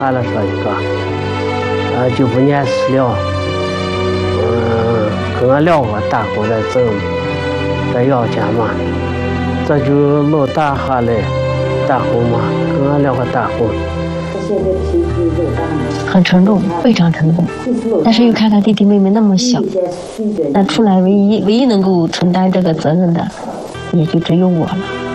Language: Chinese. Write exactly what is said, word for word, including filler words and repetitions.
俺了说一个，呃，就不念事了。嗯，跟俺聊过大姑在挣，在要钱嘛，这就老大下来大姑嘛，跟俺聊过大姑。 很沉重，非常沉重。但是又看他弟弟妹妹那么小，那出来唯一唯一能够承担这个责任的，也就只有我了。